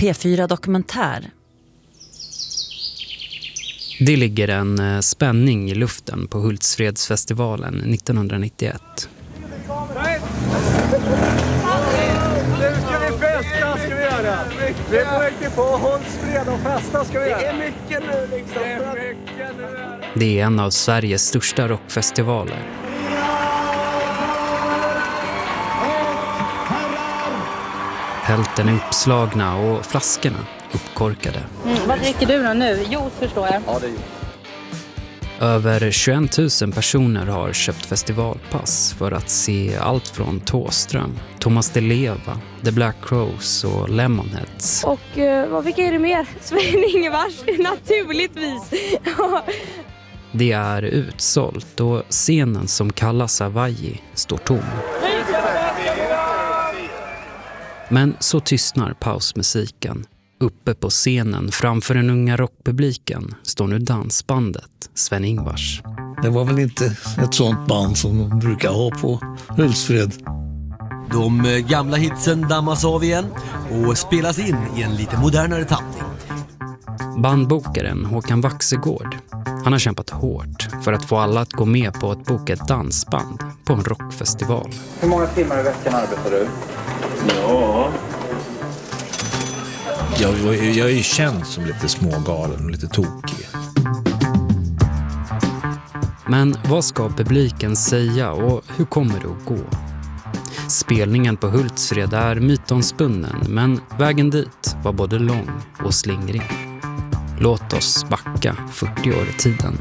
P4 Dokumentär. Det ligger en spänning i luften på Hultsfredsfestivalen 1991. Nu ska vi festa, ska vi göra. Vi är på väg till Hultsfred och festa, ska vi göra. Det är mycket nu liksom. Det är en av Sveriges största rockfestivaler. Tälten är uppslagna och flaskorna uppkorkade. Vad dricker du då nu? Juice förstår jag. Ja, det är ju. Över 21 000 personer har köpt festivalpass för att se allt från Thåström, Thomas Di Leva, The Black Crowes och Lemonheads. Och vilka är det mer? Sven-Ingvars, naturligtvis. Det är utsålt och scenen som kallas Hawaii står tom. Men så tystnar pausmusiken. Uppe på scenen framför den unga rockpubliken står nu dansbandet Sven-Ingvars. Det var väl inte ett sånt band som de brukar ha på Hultsfred. De gamla hitsen dammas av igen och spelas in i en lite modernare tappning. Bandbokaren Håkan Vaxegård, han har kämpat hårt för att få alla att gå med på att boka ett dansband på en rockfestival. Hur många timmar i veckan arbetar du? Ja. Jag är ju känd som lite smågalen och lite tokig. Men vad ska publiken säga och hur kommer det att gå? Spelningen på Hultsfred är mytomspunnen, men vägen dit var både lång och slingrig. Låt oss backa 40 år i tiden.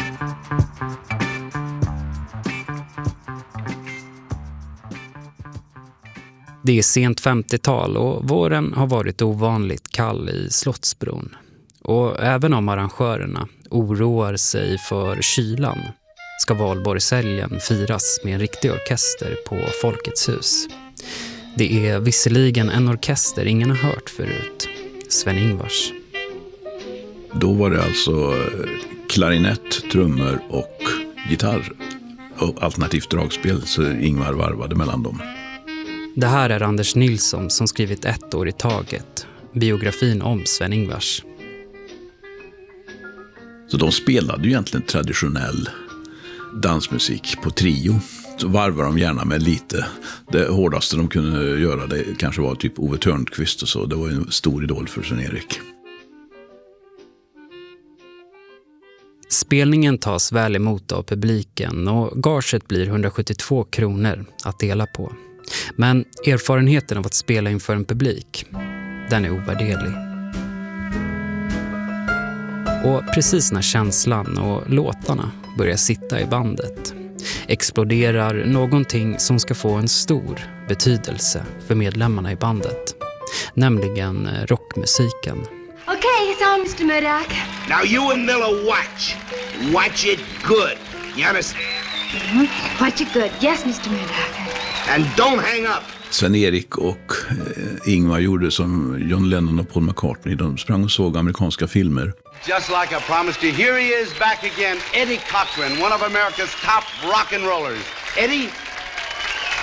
Det är sent 50-tal och våren har varit ovanligt kall i Slottsbron. Och även om arrangörerna oroar sig för kylan ska Valborgshelgen firas med en riktig orkester på Folkets hus. Det är visserligen en orkester ingen har hört förut, Sven-Ingvars. Då var det alltså klarinett, trummor och gitarr och alternativt dragspel, så Ingvar varvade mellan dem. Det här är Anders Nilsson som skrivit 1 år i taget, biografin om Sven-Ingvars. Så de spelade ju egentligen traditionell dansmusik på trio. Så varvar de gärna med lite. Det hårdaste de kunde göra det kanske var typ Ove Törnqvist och så. Det var ju en stor idol för Sven-Erik. Spelningen tas väl emot av publiken och gaget blir 172 kronor att dela på. Men erfarenheten av att spela inför en publik, den är ovärderlig. Och precis när känslan och låtarna börjar sitta i bandet exploderar någonting som ska få en stor betydelse för medlemmarna i bandet, nämligen rockmusiken. Okay, it's on, Mr. Murdoch. Now you and Miller watch. Watch it good. You understand? Watch it good. Yes, Mr. Murdoch. And don't hang up. Sven-Erik och Ingvar gjorde som John Lennon och Paul McCartney. De sprang och såg amerikanska filmer. Just like I promised you, here he is back again, Eddie Cochran, one of America's top rock and rollers. Eddie,